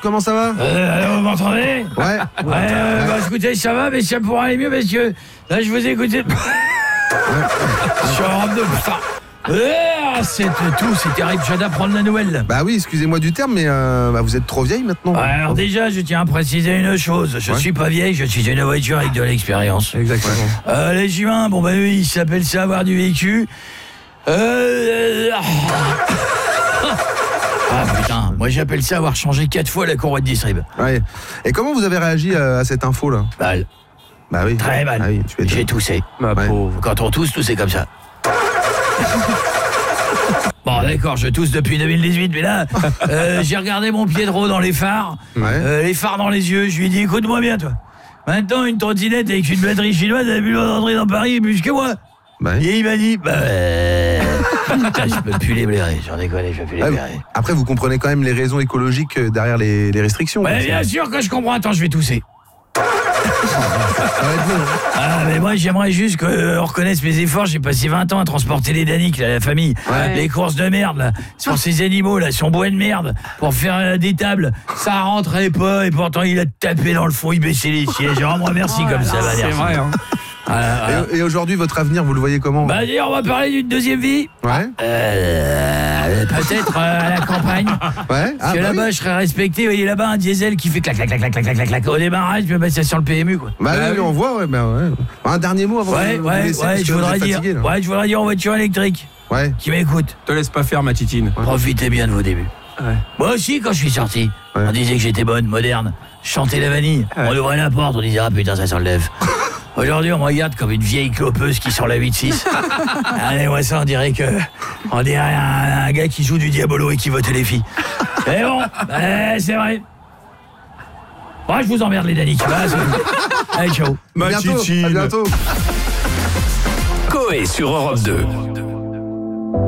comment ça va? Allô, vous m'entendez? Ouais. Écoutez, ça va, mais ça pourrait aller mieux parce que là, je vous ai écouté. Sur Europe 2, putain. C'est tout, c'est terrible, je viens d'apprendre la nouvelle là. Bah oui, excusez-moi du terme, mais vous êtes trop vieille maintenant. Alors déjà, je tiens à préciser une chose. Je suis pas vieille, je suis une voiture avec de l'expérience. Exactement. Les humains, bon bah oui, ils s'appellent ça avoir du vécu. Ah putain, moi j'appelle ça avoir changé 4 fois la courroie de distrib. Ouais. Et comment vous avez réagi à cette info là? Mal. Bah oui. Très mal. Ah oui, tu J'ai toussé. Ma pauvre. Quand on tousse, c'est comme ça. Bon d'accord, je tousse depuis 2018, mais là, j'ai regardé mon Pietro dans les phares, les phares dans les yeux, je lui ai dit, écoute-moi bien toi, maintenant une trottinette avec une batterie chinoise, elle a plus le droit d'entrer dans Paris plus que moi. Et il m'a dit, je peux plus les blairer, j'en déconne, je peux plus les blairer. Après, vous comprenez quand même les raisons écologiques derrière les restrictions. Ouais, bien sûr que je comprends, attends, je vais tousser. Mais moi j'aimerais juste qu'on reconnaisse mes efforts. J'ai passé 20 ans à transporter les Daniques, là, la famille, les courses de merde là, sur ces animaux là, son bois de merde pour faire des tables, ça rentrait pas et pourtant il a tapé dans le fond, il baissait les sièges. Moi merci comme ça va dire. C'est vrai hein. Et aujourd'hui, votre avenir, vous le voyez comment? Bah dire, on va parler d'une deuxième vie. Ouais. Peut-être à la campagne. Ouais. Parce que là-bas, je serais respecté. Vous voyez là-bas un diesel qui fait clac clac clac clac clac clac clac au démarrage, je peux mettre ça sur le PMU quoi. Bah oui, on voit, ouais. Un dernier mot avant de vous laisser, parce que je vous êtes voudrais dire. fatigué, là. Ouais, je voudrais dire en voiture électrique. Ouais. Qui m'écoute. Te laisse pas faire ma titine. Profitez bien de vos débuts. Ouais. Moi aussi, quand je suis sorti, on disait que j'étais bonne, moderne. Je chantais la vanille. On ouvrait la porte, on disait ah putain ça sent le lève. Aujourd'hui, on me regarde comme une vieille clopeuse qui sort la 8-6. Allez, moi ça, on dirait un gars qui joue du Diabolo et qui vote les filles. Mais bon, c'est vrai. Moi, je vous emmerde les Daniques. Allez, ciao. Ma À bientôt. titine. À bientôt. Coé sur Europe 2.